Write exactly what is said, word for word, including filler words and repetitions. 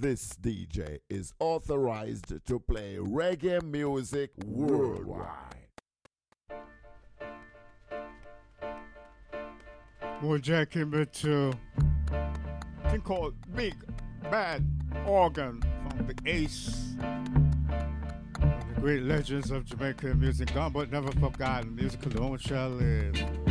this D J is authorized to play reggae music worldwide. We're jacking into a thing called Big Bad Organ from the Ace. One of the great legends of Jamaican music, gone but never forgotten. Music alone shall live.